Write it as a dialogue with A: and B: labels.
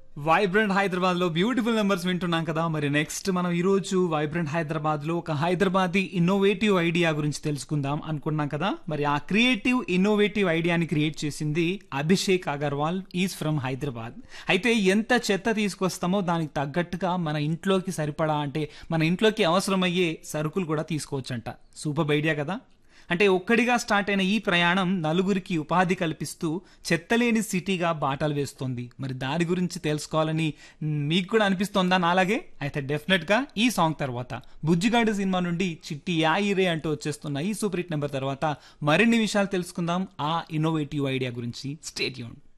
A: Vibrant Hyderabad లో beautiful numbers వింటున్నాం కదా. మరి నెక్స్ట్ మనం ఈ రోజు వైబ్రెంట్ హైదరాబాద్ లో ఒక హైదరాబాదీ ఇన్నోవేటివ్ ఐడియా గురించి తెలుసుకుందాం అనుకున్నాం కదా. మరి ఆ క్రియేటివ్ ఇన్నోవేటివ్ ఐడియాని క్రియేట్ చేసింది అభిషేక్ అగర్వాల్, ఈజ్ ఫ్రమ్ హైదరాబాద్. అయితే ఎంత చెత్త తీసుకొస్తామో దానికి తగ్గట్టుగా మన ఇంట్లోకి సరిపడా, అంటే మన ఇంట్లోకి అవసరమయ్యే సరుకులు కూడా తీసుకోవచ్చంట. సూపర్ ఐడియా కదా. అంటే ఒక్కడిగా స్టార్ట్ అయిన ఈ ప్రయాణం నలుగురికి ఉపాధి కల్పిస్తూ చెత్తలేని సిటీగా బాటలు వేస్తోంది. మరి దాని గురించి తెలుసుకోవాలని మీకు కూడా అనిపిస్తోందా నాలాగే? అయితే డెఫినెట్ గా ఈ సాంగ్ తర్వాత బుజ్జిగాడు సినిమా నుండి చిట్టి యాయిరే అంటూ వచ్చేస్తున్న ఈ సూపర్ హిట్ నెంబర్ తర్వాత మరిన్ని విషయాలు తెలుసుకుందాం ఆ ఇన్నోవేటివ్ ఐడియా గురించి. Stay tuned.